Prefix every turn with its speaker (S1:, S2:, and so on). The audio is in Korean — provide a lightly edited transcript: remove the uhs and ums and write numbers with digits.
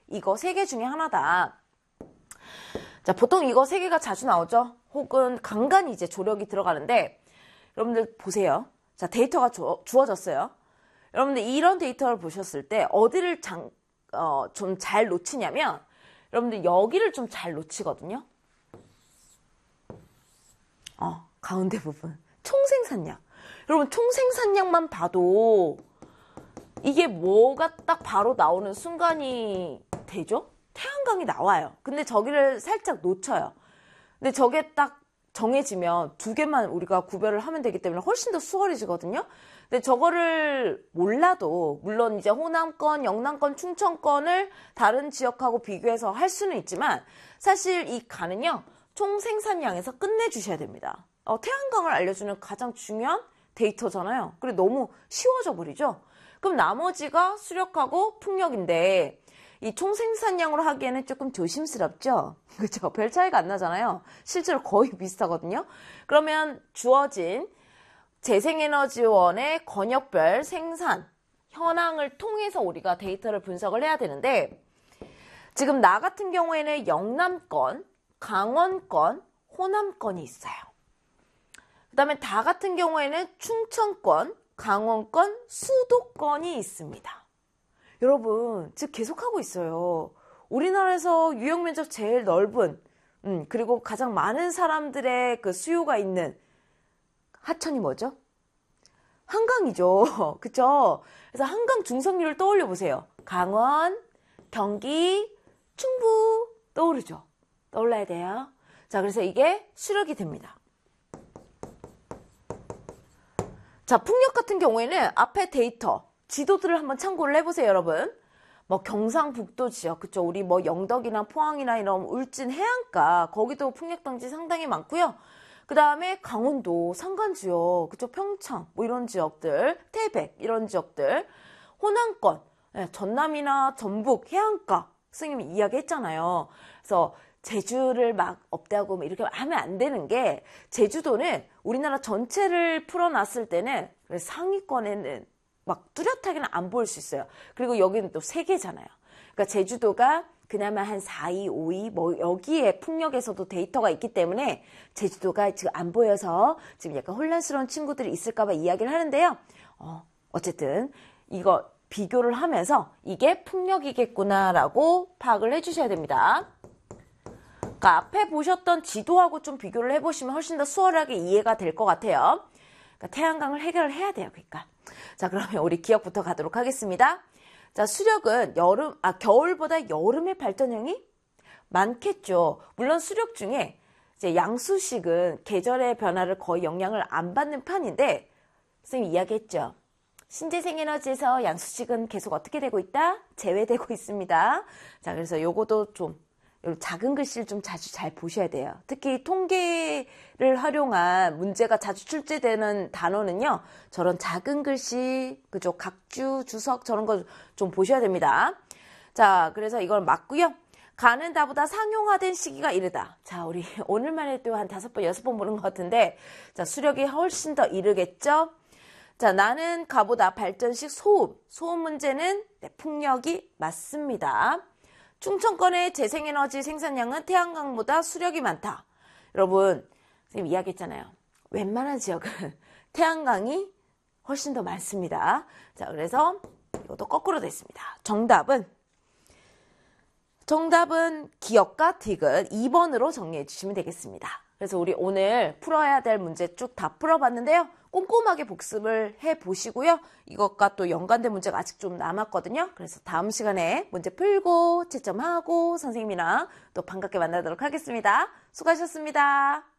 S1: 이거 3개 중에 하나다. 자, 보통 이거 3개가 자주 나오죠. 혹은 간간히 이제 조력이 들어가는데 여러분들 보세요. 자, 데이터가 주어졌어요. 여러분들 이런 데이터를 보셨을 때 어디를 좀 잘 놓치냐면 여러분들 여기를 좀 잘 놓치거든요. 가운데 부분. 총생산량. 여러분 총생산량만 봐도 이게 뭐가 딱 바로 나오는 순간이 되죠? 태양광이 나와요. 근데 저기를 살짝 놓쳐요. 근데 저게 딱 정해지면 2개만 우리가 구별을 하면 되기 때문에 훨씬 더 수월해지거든요. 근데 저거를 몰라도 물론 이제 호남권, 영남권, 충청권을 다른 지역하고 비교해서 할 수는 있지만 사실 이 간은요. 총 생산량에서 끝내주셔야 됩니다. 태양광을 알려주는 가장 중요한 데이터잖아요. 그리고 너무 쉬워져 버리죠. 그럼 나머지가 수력하고 풍력인데 이 총생산량으로 하기에는 조금 조심스럽죠? 그렇죠? 별 차이가 안 나잖아요. 실제로 거의 비슷하거든요. 그러면 주어진 재생에너지원의 권역별 생산 현황을 통해서 우리가 데이터를 분석을 해야 되는데 지금 나 같은 경우에는 영남권, 강원권, 호남권이 있어요. 그 다음에 다 같은 경우에는 충청권, 강원권, 수도권이 있습니다. 여러분, 즉 계속하고 있어요. 우리나라에서 유역면적 제일 넓은, 그리고 가장 많은 사람들의 그 수요가 있는 하천이 뭐죠? 한강이죠. 그쵸? 그래서 한강 중성률을 떠올려 보세요. 강원, 경기, 충북 떠오르죠? 떠올라야 돼요. 자, 그래서 이게 수력이 됩니다. 자, 풍력 같은 경우에는 앞에 데이터, 지도들을 한번 참고를 해보세요, 여러분. 뭐 경상북도 지역, 그쵸? 우리 뭐 영덕이나 포항이나 이런 울진 해안가, 거기도 풍력단지 상당히 많고요. 그 다음에 강원도 산간지역, 그쵸? 평창, 뭐 이런 지역들, 태백 이런 지역들, 호남권, 전남이나 전북 해안가, 선생님이 이야기했잖아요. 그래서 제주를 막 업다고 이렇게 하면 안 되는 게 제주도는 우리나라 전체를 풀어놨을 때는 상위권에는 막 뚜렷하게는 안 보일 수 있어요. 그리고 여기는 또 3개잖아요. 그러니까 제주도가 그나마 한 4위, 5위 뭐 여기에 풍력에서도 데이터가 있기 때문에 제주도가 지금 안 보여서 지금 약간 혼란스러운 친구들이 있을까 봐 이야기를 하는데요. 어쨌든 이거 비교를 하면서 이게 풍력이겠구나라고 파악을 해주셔야 됩니다. 그러니까 앞에 보셨던 지도하고 좀 비교를 해보시면 훨씬 더 수월하게 이해가 될 것 같아요. 그러니까 태양광을 해결을 해야 돼요. 그러니까. 자, 그러면 우리 기억부터 가도록 하겠습니다. 자, 수력은 겨울보다 여름의 발전량이 많겠죠. 물론 수력 중에 이제 양수식은 계절의 변화를 거의 영향을 안 받는 편인데, 선생님이 이야기했죠. 신재생에너지에서 양수식은 계속 어떻게 되고 있다? 제외되고 있습니다. 자, 그래서 요거도 좀 작은 글씨를 좀 자주 잘 보셔야 돼요. 특히 통계를 활용한 문제가 자주 출제되는 단어는요. 저런 작은 글씨, 그죠? 각주, 주석 저런 거 좀 보셔야 됩니다. 자, 그래서 이걸 맞고요. 가는 다보다 상용화된 시기가 이르다. 자, 우리 오늘만 해도 한 5번, 6번 보는 것 같은데 자, 수력이 훨씬 더 이르겠죠? 자, 나는 가보다 발전식 소음 문제는 풍력이 맞습니다. 충청권의 재생에너지 생산량은 태양광보다 수력이 많다. 여러분, 선생님 이야기했잖아요. 웬만한 지역은 태양광이 훨씬 더 많습니다. 자, 그래서 이것도 거꾸로 됐습니다. 정답은 기억과 디귿 2번으로 정리해 주시면 되겠습니다. 그래서 우리 오늘 풀어야 될 문제 쭉 다 풀어봤는데요. 꼼꼼하게 복습을 해보시고요. 이것과 또 연관된 문제가 아직 좀 남았거든요. 그래서 다음 시간에 문제 풀고 채점하고 선생님이랑 또 반갑게 만나도록 하겠습니다. 수고하셨습니다.